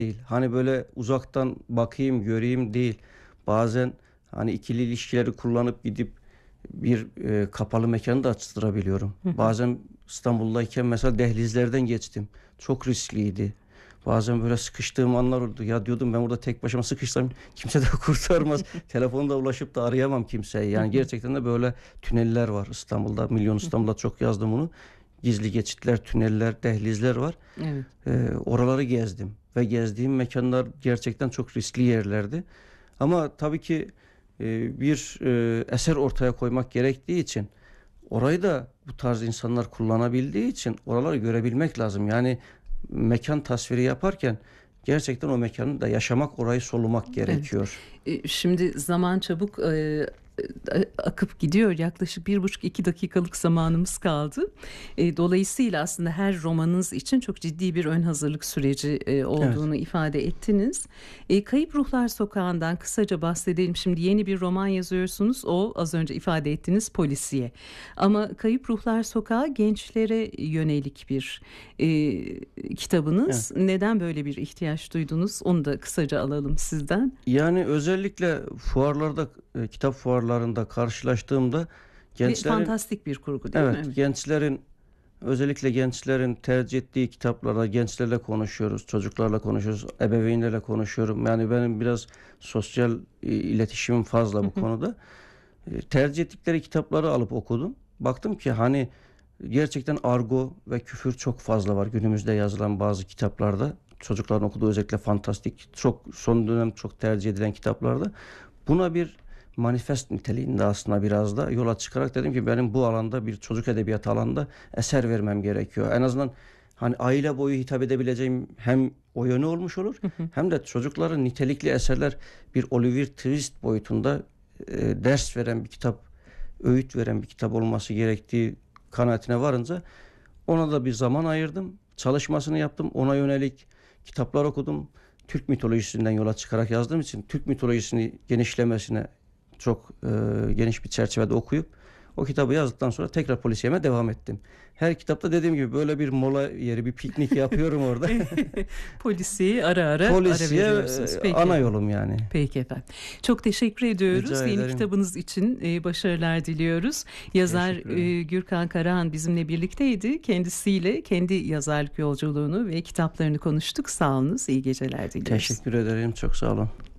değil. Hani böyle uzaktan bakayım, göreyim değil. Bazen hani ikili ilişkileri kullanıp gidip bir kapalı mekanı da açtırabiliyorum. Hı hı. Bazen İstanbul'dayken mesela dehlizlerden geçtim. Çok riskliydi. Bazen böyle sıkıştığım anlar oldu. Ya diyordum, ben burada tek başıma sıkışsam kimse de kurtarmaz. Telefonda ulaşıp da arayamam kimseyi. Hı Yani hı. gerçekten de böyle tüneller var İstanbul'da. Milyon Hı hı. İstanbul'da çok yazdım onu. Gizli geçitler, tüneller, dehlizler var. Evet. Oraları gezdim ve gezdiğim mekanlar gerçekten çok riskli yerlerdi. Ama tabii ki bir eser ortaya koymak gerektiği için, orayı da bu tarz insanlar kullanabildiği için oraları görebilmek lazım. Yani mekan tasviri yaparken gerçekten o mekanı da yaşamak, orayı solumak Evet. gerekiyor. Şimdi zaman çabuk akıp gidiyor. Yaklaşık 1,5-2 dakikalık zamanımız kaldı. Dolayısıyla aslında her romanınız için çok ciddi bir ön hazırlık süreci Evet. olduğunu ifade ettiniz. Kayıp Ruhlar Sokağı'ndan kısaca bahsedelim. Şimdi yeni bir roman yazıyorsunuz. O az önce ifade ettiğiniz polisiye. Ama Kayıp Ruhlar Sokağı gençlere yönelik bir Evet. kitabınız. Neden böyle bir ihtiyaç duydunuz? Onu da kısaca alalım sizden. Yani özellikle fuarlarda, kitap fuarlarında karşılaştığımda Ve gençlerin, fantastik bir kurgu değil mi? evet, Evet. gençlerin, özellikle gençlerin tercih ettiği kitaplarda gençlerle konuşuyoruz, çocuklarla konuşuyoruz, ebeveynlerle konuşuyorum. Yani benim biraz sosyal iletişimim fazla Hı bu hı. konuda. Tercih ettikleri kitapları alıp okudum. Baktım ki hani gerçekten argo ve küfür çok fazla var günümüzde yazılan bazı kitaplarda. Çocukların okuduğu özellikle fantastik, çok son dönem çok tercih edilen kitaplarda. Buna bir manifest niteliğinde aslında biraz da yola çıkarak dedim ki benim bu alanda, bir çocuk edebiyatı alanında eser vermem gerekiyor. En azından hani aile boyu hitap edebileceğim hem o yönü olmuş olur, Hı hı. hem de çocukların nitelikli eserler, bir Oliver Twist boyutunda ders veren bir kitap, öğüt veren bir kitap olması gerektiği kanaatine varınca ona da bir zaman ayırdım. Çalışmasını yaptım. Ona yönelik kitaplar okudum. Türk mitolojisinden yola çıkarak yazdığım için Türk mitolojisini genişlemesine çok geniş bir çerçevede okuyup o kitabı yazdıktan sonra tekrar polisiyeme devam ettim. Her kitapta dediğim gibi böyle bir mola yeri, bir piknik yapıyorum orada. Polisiye ara ara Polisiye veriyorsunuz. Peki ana efendim. yolum yani. Peki efendim. Çok teşekkür ediyoruz. Rica Yeni ederim. kitabınız için başarılar diliyoruz. Yazar Teşekkür ederim. Gürkan Karahan bizimle birlikteydi. Kendisiyle kendi yazarlık yolculuğunu ve kitaplarını konuştuk. Sağ olunuz. İyi geceler diliyoruz. Teşekkür ederim. Çok sağ olun.